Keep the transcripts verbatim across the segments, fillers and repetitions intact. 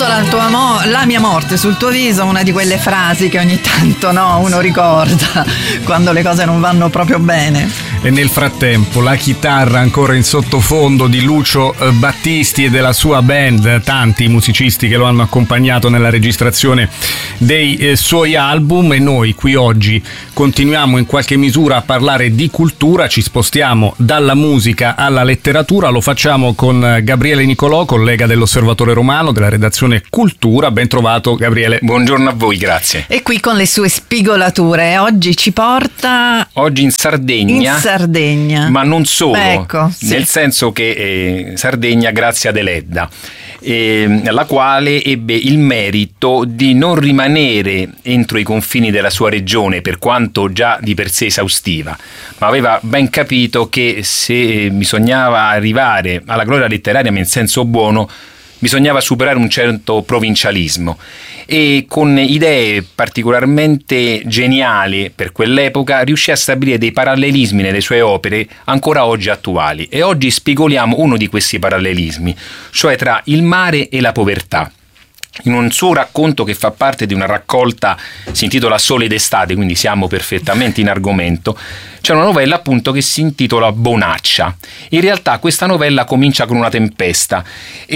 Verso la tua mo- la mia morte sul tuo viso, una di quelle frasi che ogni tanto no, uno ricorda quando le cose non vanno proprio bene. E nel frattempo la chitarra ancora in sottofondo di Lucio Battisti e della sua band, tanti musicisti che lo hanno accompagnato nella registrazione dei eh, suoi album, e noi qui oggi continuiamo in qualche misura a parlare di cultura, ci spostiamo dalla musica alla letteratura, lo facciamo con Gabriele Nicolò, collega dell'Osservatore Romano, della redazione Cultura. Ben trovato Gabriele. Buongiorno a voi, grazie. E qui con le sue spigolature, oggi ci porta... Oggi in Sardegna. In Sardegna. Ma non solo, ecco, sì. Nel senso che eh, Sardegna grazie ad Eledda, eh, la quale ebbe il merito di non rimanere entro i confini della sua regione, per quanto già di per sé esaustiva, ma aveva ben capito che se bisognava arrivare alla gloria letteraria, ma in senso buono, bisognava superare un certo provincialismo, e con idee particolarmente geniali per quell'epoca riuscì a stabilire dei parallelismi nelle sue opere ancora oggi attuali. E oggi spigoliamo uno di questi parallelismi, cioè tra il mare e la povertà. In un suo racconto che fa parte di una raccolta, si intitola Sole d'estate, quindi siamo perfettamente in argomento, c'è una novella appunto che si intitola Bonaccia. In realtà questa novella comincia con una tempesta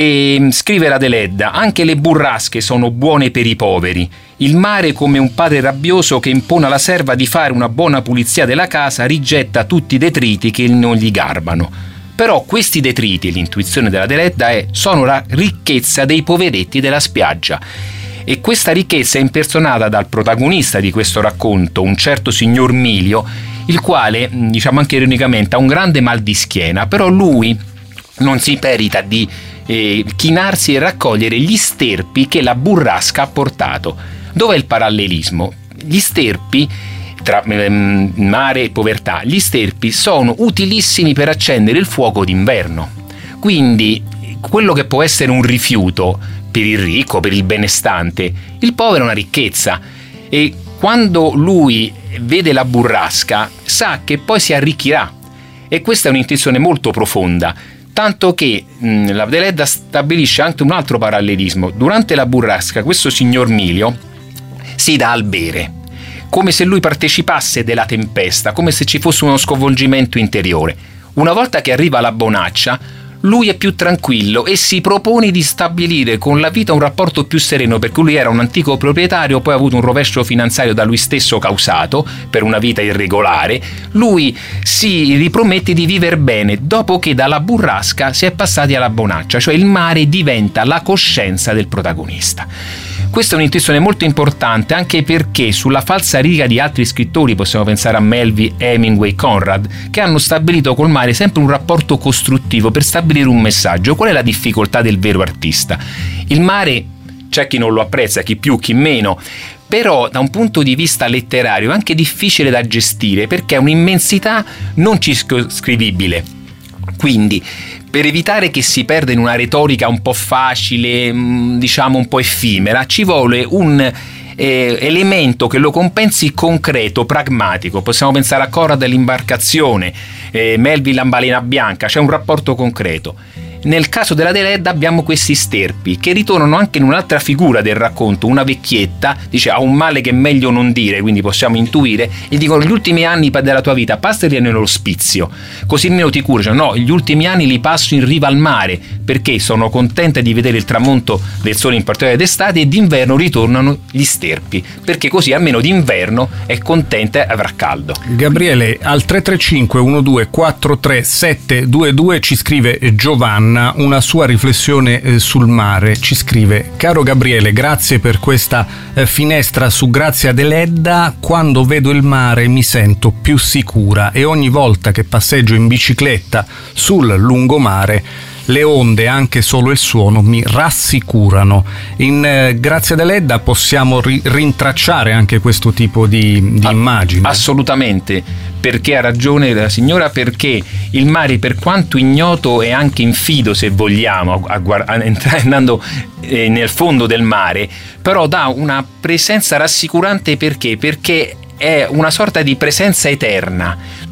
e scrive Radeledda: anche le burrasche sono buone per i poveri. Il mare, come un padre rabbioso che impone alla serva di fare una buona pulizia della casa, rigetta tutti i detriti che non gli garbano. Però questi detriti, l'intuizione della Deledda è, sono la ricchezza dei poveretti della spiaggia. E questa ricchezza è impersonata dal protagonista di questo racconto, un certo signor Milio, il quale, diciamo anche ironicamente, ha un grande mal di schiena, però lui non si perita di eh, chinarsi e raccogliere gli sterpi che la burrasca ha portato. Dov'è il parallelismo? Gli sterpi tra ehm, mare e povertà, gli sterpi sono utilissimi per accendere il fuoco d'inverno. Quindi quello che può essere un rifiuto per il ricco, per il benestante, il povero è una ricchezza, e quando lui vede la burrasca sa che poi si arricchirà, e questa è un'intuizione molto profonda, tanto che mh, la Deledda stabilisce anche un altro parallelismo. Durante la burrasca questo signor Milio si dà al bere, come se lui partecipasse della tempesta, come se ci fosse uno sconvolgimento interiore. Una volta che arriva la bonaccia, lui è più tranquillo e si propone di stabilire con la vita un rapporto più sereno, perché lui era un antico proprietario, poi ha avuto un rovescio finanziario da lui stesso causato per una vita irregolare. Lui si ripromette di vivere bene dopo che dalla burrasca si è passati alla bonaccia, cioè il mare diventa la coscienza del protagonista. Questa è un'intuizione molto importante, anche perché sulla falsariga di altri scrittori, possiamo pensare a Melville, Hemingway, Conrad, che hanno stabilito col mare sempre un rapporto costruttivo per stabilire un messaggio. Qual è la difficoltà del vero artista? Il mare c'è chi non lo apprezza, chi più, chi meno, però da un punto di vista letterario è anche difficile da gestire, perché è un'immensità non circoscrivibile. Quindi, per evitare che si perda in una retorica un po' facile, diciamo un po' effimera, ci vuole un eh, elemento che lo compensi concreto, pragmatico. Possiamo pensare a Conrad dell'imbarcazione, eh, Melville la balena bianca, c'è un rapporto concreto. Nel caso della Deledda abbiamo questi sterpi che ritornano anche in un'altra figura del racconto, una vecchietta, dice ha un male che è meglio non dire, quindi possiamo intuire, e dicono gli ultimi anni della tua vita passali nell'ospizio, così meno ti curi. Cioè, no, gli ultimi anni li passo in riva al mare, perché sono contenta di vedere il tramonto del sole, in particolare d'estate, e d'inverno ritornano gli sterpi, perché così almeno d'inverno è contenta e avrà caldo. Gabriele, al tre tre cinque uno due quattro tre sette due due ci scrive Giovanna una sua riflessione eh, sul mare. Ci scrive: caro Gabriele, grazie per questa eh, finestra su Grazia Deledda. Quando vedo il mare mi sento più sicura, e ogni volta che passeggio in bicicletta sul lungomare le onde, anche solo il suono, mi rassicurano. In eh, Grazia Deledda possiamo ri- rintracciare anche questo tipo di, di ah, immagine. Assolutamente, perché ha ragione la signora, perché il mare, per quanto ignoto e anche infido, se vogliamo, a, a, a, andando eh, nel fondo del mare, però dà una presenza rassicurante. Perché? Perché è una sorta di presenza eterna.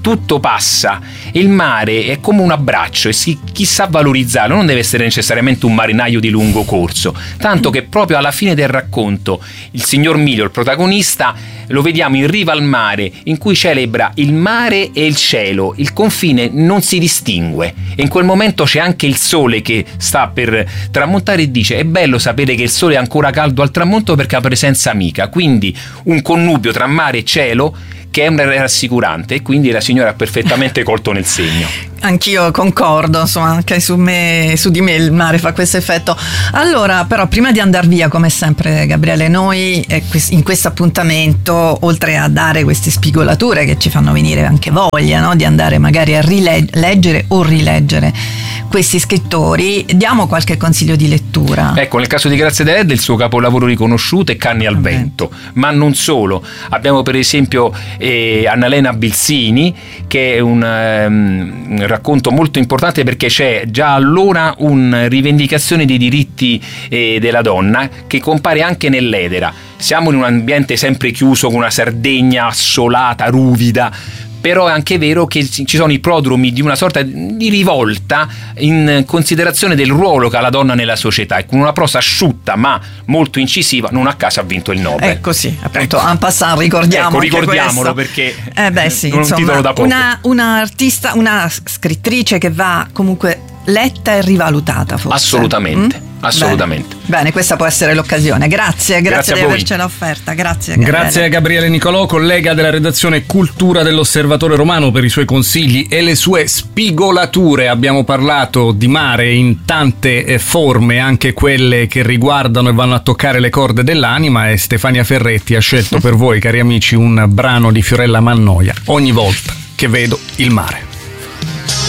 tutto passa e il mare è come un abbraccio e si, chi sa valorizzarlo non deve essere necessariamente un marinaio di lungo corso, tanto che proprio alla fine del racconto il signor Milio, il protagonista, lo vediamo in riva al mare in cui celebra il mare e il cielo, il confine non si distingue e in quel momento c'è anche il sole che sta per tramontare e dice: è bello sapere che il sole è ancora caldo al tramonto perché ha presenza amica, quindi un connubio tra mare e cielo che è rassicurante, e quindi la signora ha perfettamente colto nel segno. Anch'io concordo, insomma, anche su me, su di me il mare fa questo effetto. Allora, però, prima di andar via, come sempre, Gabriele, noi eh, in questo appuntamento, oltre a dare queste spigolature che ci fanno venire anche voglia, no, di andare magari a rileggere o rileggere questi scrittori, diamo qualche consiglio di lettura. Ecco, nel caso di Grazia Deledda il suo capolavoro riconosciuto è Canne al vento, ma non solo. Abbiamo per esempio eh, Annalena Bilsini, che è un, um, un racconto molto importante perché c'è già allora una rivendicazione dei diritti eh, della donna che compare anche nell'Edera. Siamo in un ambiente sempre chiuso, con una Sardegna assolata, ruvida, però è anche vero che ci sono i prodromi di una sorta di rivolta in considerazione del ruolo che ha la donna nella società, e con una prosa asciutta ma molto incisiva non a caso ha vinto il Nobel. Ecco, sì, appunto, ecco. En passant ricordiamo ecco, ricordiamolo questo. Perché eh beh, sì, non è un insomma, titolo da poco. Una, una artista, una scrittrice che va comunque letta e rivalutata, forse. Assolutamente. Mm? Assolutamente. Bene. Bene, questa può essere l'occasione. Grazie, grazie, grazie di avercela offerta. Grazie, Gabriele. Grazie a Gabriele Nicolò, collega della redazione Cultura dell'Osservatore Romano, per i suoi consigli e le sue spigolature. Abbiamo parlato di mare in tante forme, anche quelle che riguardano e vanno a toccare le corde dell'anima, e Stefania Ferretti ha scelto per voi, cari amici, un brano di Fiorella Mannoia, Ogni volta che vedo il mare.